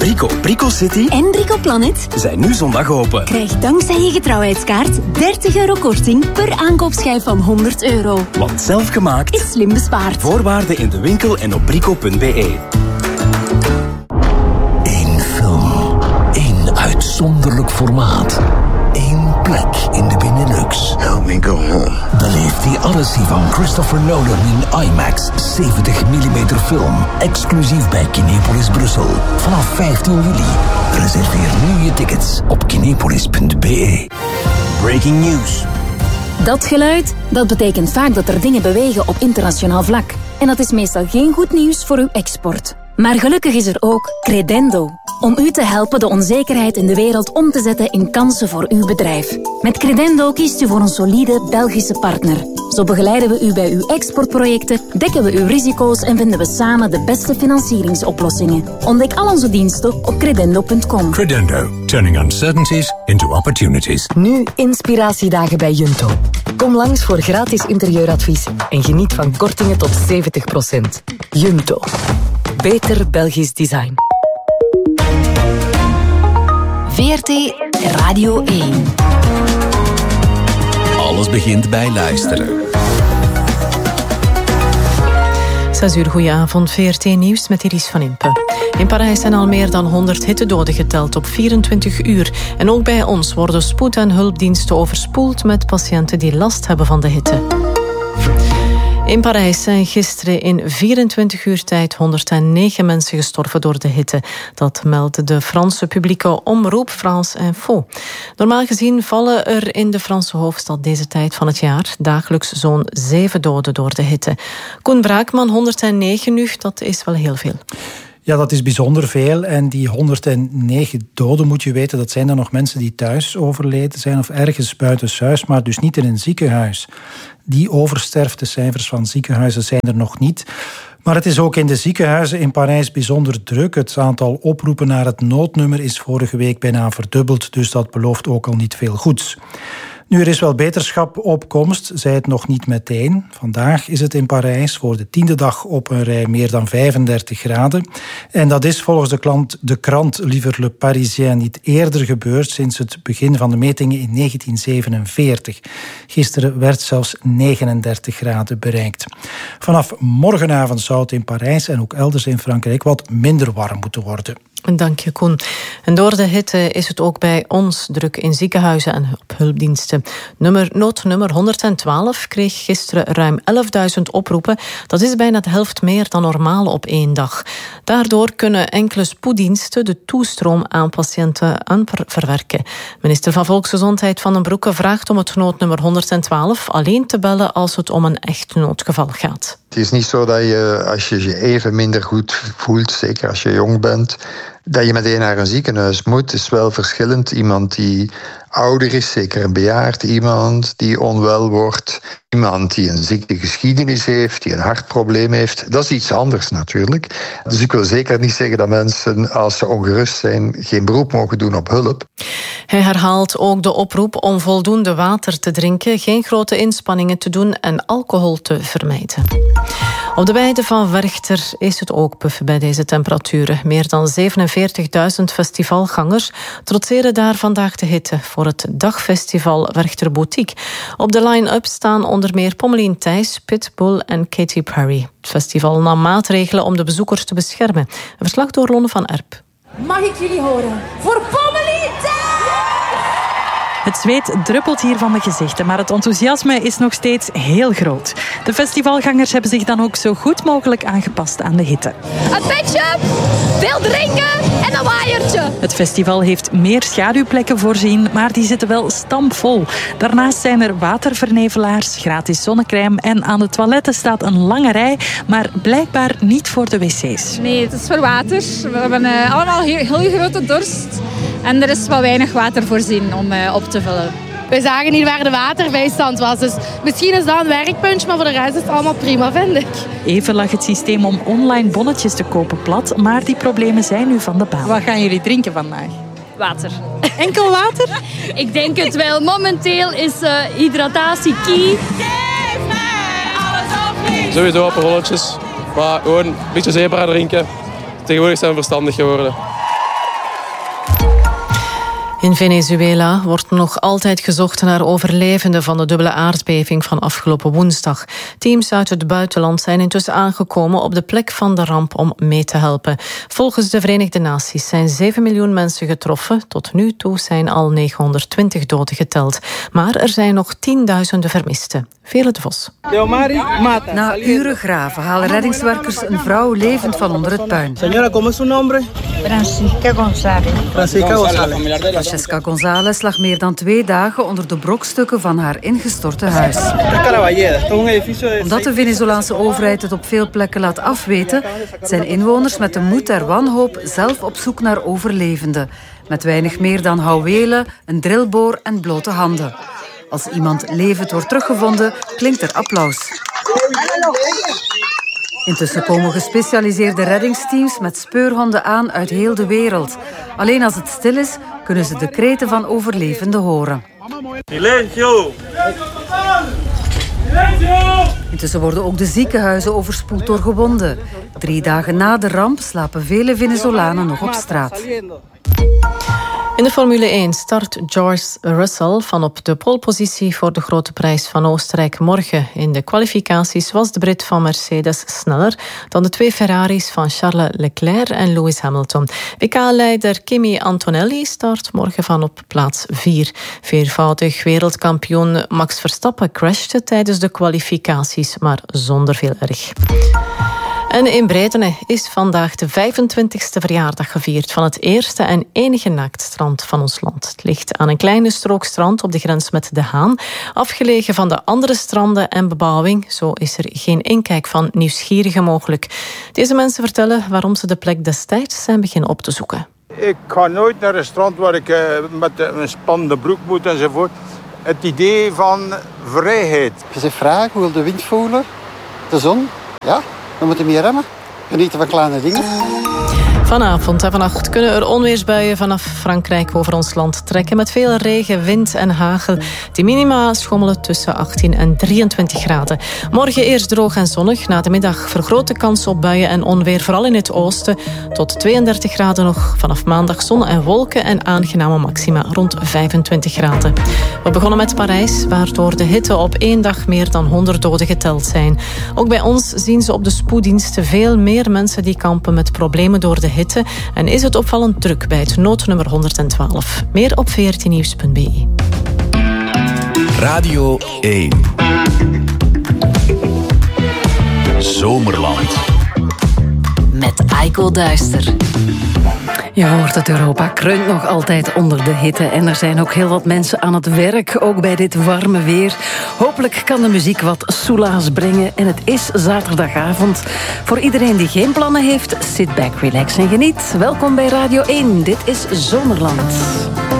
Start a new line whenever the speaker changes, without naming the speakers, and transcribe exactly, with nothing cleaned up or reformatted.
Brico, Brico City
en Brico Planet
zijn nu zondag open.
Krijg dankzij je getrouwheidskaart dertig euro korting per aankoopschijf van honderd euro.
Want zelfgemaakt
is slim bespaard.
Voorwaarden in de winkel en op brico punt b e.
Eén film. Één uitzonderlijk formaat. Eén plek in de Benelux.
Help me go home.
Beleef die Odyssey van Christopher Nolan in IMAX zeventig millimeter film. Exclusief bij Kinepolis Brussel. Vanaf vijftien juli. Reserveer nu je tickets op kinepolis punt b e.
Breaking news.
Dat geluid, dat betekent vaak dat er dingen bewegen op internationaal vlak. En dat is meestal geen goed nieuws voor uw export. Maar gelukkig is er ook Credendo. Om u te helpen de onzekerheid in de wereld om te zetten in kansen voor uw bedrijf. Met Credendo kiest u voor een solide Belgische partner. Zo begeleiden we u bij uw exportprojecten, dekken we uw risico's en vinden we samen de beste financieringsoplossingen. Ontdek al onze diensten op credendo punt com.
Credendo. Turning uncertainties into opportunities.
Nu inspiratiedagen bij Junto. Kom langs voor gratis interieuradvies en geniet van kortingen tot zeventig procent. Junto. Beter Belgisch design.
V R T Radio één.
Alles begint bij luisteren.
zes uur, goedenavond. V R T Nieuws met Iris van Impe. In Parijs zijn al meer dan honderd hittedoden geteld op vierentwintig uur. En ook bij ons worden spoed- en hulpdiensten overspoeld met patiënten die last hebben van de hitte. In Parijs zijn gisteren in vierentwintig uur tijd honderdnegen mensen gestorven door de hitte. Dat meldt de Franse publieke omroep France Info. Normaal gezien vallen er in de Franse hoofdstad deze tijd van het jaar dagelijks zo'n zeven doden door de hitte. Koen Braakman, honderdnegen nu, dat is wel heel veel.
Ja, dat is bijzonder veel. En die honderdnegen doden, moet je weten, dat zijn dan nog mensen die thuis overleden zijn of ergens buitenshuis, maar dus niet in een ziekenhuis. Die oversterftecijfers van ziekenhuizen zijn er nog niet. Maar het is ook in de ziekenhuizen in Parijs bijzonder druk. Het aantal oproepen naar het noodnummer is vorige week bijna verdubbeld, dus dat belooft ook al niet veel goeds. Nu, er is wel beterschap op komst, zei het nog niet meteen. Vandaag is het in Parijs voor de tiende dag op een rij meer dan vijfendertig graden. En dat is volgens de, klant, de krant liever Le Parisien niet eerder gebeurd sinds het begin van de metingen in negentien zevenenveertig. Gisteren werd zelfs negenendertig graden bereikt. Vanaf morgenavond zou het in Parijs en ook elders in Frankrijk wat minder warm moeten worden.
Dank je, Koen. En door de hitte is het ook bij ons druk in ziekenhuizen en op hulpdiensten. Nummer, noodnummer honderdtwaalf kreeg gisteren ruim elfduizend oproepen. Dat is bijna de helft meer dan normaal op één dag. Daardoor kunnen enkele spoeddiensten de toestroom aan patiënten amper verwerken. Minister van Volksgezondheid Van den Broeke vraagt om het noodnummer honderdtwaalf alleen te bellen als het om een echt noodgeval gaat.
Het is niet zo dat je, als je je even minder goed voelt, zeker als je jong bent, dat je meteen naar een ziekenhuis moet. Het is wel verschillend. Iemand die ouder is, zeker een bejaard iemand die onwel wordt, iemand die een ziektegeschiedenis heeft, die een hartprobleem heeft. Dat is iets anders natuurlijk. Dus ik wil zeker niet zeggen dat mensen, als ze ongerust zijn, geen beroep mogen doen op hulp.
Hij herhaalt ook de oproep om voldoende water te drinken, geen grote inspanningen te doen en alcohol te vermijden. Op de weide van Werchter is het ook puffen bij deze temperaturen. Meer dan zevenenveertigduizend festivalgangers trotseren daar vandaag de hitte voor het dagfestival Werchter Boutique. Op de line-up staan onder meer Pommelien Thijs, Pitbull en Katy Perry. Het festival nam maatregelen om de bezoekers te beschermen. Een verslag door Lonne van Erp.
Mag ik jullie horen? Voor Pommelien Thijs!
Het zweet druppelt hier van de gezichten, maar het enthousiasme is nog steeds heel groot. De festivalgangers hebben zich dan ook zo goed mogelijk aangepast aan de hitte.
Een petje, veel drinken en een waaiertje.
Het festival heeft meer schaduwplekken voorzien, maar die zitten wel stampvol. Daarnaast zijn er watervernevelaars, gratis zonnecrème en aan de toiletten staat een lange rij, maar blijkbaar niet voor de wc's.
Nee, het is voor water. We hebben uh, allemaal heel, heel grote dorst en er is wel weinig water voorzien om uh, op te vullen.
We zagen niet waar de waterbijstand was, dus misschien is dat een werkpuntje, maar voor de rest is het allemaal prima, vind ik.
Even lag het systeem om online bonnetjes te kopen plat, maar die problemen zijn nu van de baan.
Wat gaan jullie drinken vandaag?
Water.
Enkel water?
Ik denk het wel. Momenteel is uh, hydratatie key.
Sowieso aperolletjes, maar gewoon een beetje zebra drinken. Tegenwoordig zijn we verstandig geworden.
In Venezuela wordt nog altijd gezocht naar overlevenden van de dubbele aardbeving van afgelopen woensdag. Teams uit het buitenland zijn intussen aangekomen op de plek van de ramp om mee te helpen. Volgens de Verenigde Naties zijn zeven miljoen mensen getroffen. Tot nu toe zijn al negenhonderdtwintig doden geteld. Maar er zijn nog tienduizenden vermisten. Vele de Vos.
Na uren graven halen reddingswerkers een vrouw levend van onder het puin.
Señora, ¿cómo es su nombre?
Francisca González.
Francisca González.
Francesca González lag meer dan twee dagen onder de brokstukken van haar ingestorte huis. Omdat de Venezolaanse overheid het op veel plekken laat afweten, zijn inwoners met de moed der wanhoop zelf op zoek naar overlevenden. Met weinig meer dan houwelen, een drillboor en blote handen. Als iemand levend wordt teruggevonden, klinkt er applaus. Intussen komen gespecialiseerde reddingsteams met speurhonden aan uit heel de wereld. Alleen als het stil is, kunnen ze de kreten van overlevenden horen. Silencio! Intussen worden ook de ziekenhuizen overspoeld door gewonden. Drie dagen na de ramp slapen vele Venezolanen nog op straat.
In de Formule één start George Russell van op de polepositie voor de Grote Prijs van Oostenrijk morgen. In de kwalificaties was de Brit van Mercedes sneller dan de twee Ferraris van Charles Leclerc en Lewis Hamilton. W K-leider Kimi Antonelli start morgen van op plaats vier. Viervoudig wereldkampioen Max Verstappen crashte tijdens de kwalificaties, maar zonder veel erg. En in Breidene is vandaag de vijfentwintigste verjaardag gevierd van het eerste en enige naaktstrand van ons land. Het ligt aan een kleine strook strand op de grens met De Haan, afgelegen van de andere stranden en bebouwing. Zo is er geen inkijk van nieuwsgierigen mogelijk. Deze mensen vertellen waarom ze de plek destijds zijn beginnen op te zoeken.
Ik ga nooit naar een strand waar ik uh, met een spannende broek moet enzovoort. Het idee van vrijheid.
Je zegt vraag, hoe wil de wind voelen? De zon? Ja. We moeten meer remmen. Genieten van kleine dingen.
Vanavond en vannacht kunnen er onweersbuien vanaf Frankrijk over ons land trekken. Met veel regen, wind en hagel. Die minima schommelen tussen achttien en drieëntwintig graden. Morgen eerst droog en zonnig. Na de middag vergrote kans op buien en onweer. Vooral in het oosten. Tot tweeëndertig graden nog. Vanaf maandag zon en wolken en aangename maxima rond vijfentwintig graden. We begonnen met Parijs, waar door de hitte op één dag meer dan honderd doden geteld zijn. Ook bij ons zien ze op de spoeddiensten veel meer mensen die kampen met problemen door de hitte en is het opvallend druk bij het noodnummer honderdtwaalf. Meer op veertien nieuws punt b e.
Radio één. Zomerland.
Met Aiko Duister.
Je hoort het, Europa kreunt nog altijd onder de hitte. En er zijn ook heel wat mensen aan het werk, ook bij dit warme weer. Hopelijk kan de muziek wat soelaas brengen. En het is zaterdagavond. Voor iedereen die geen plannen heeft, sit back, relax en geniet. Welkom bij Radio één. Dit is Zomerland.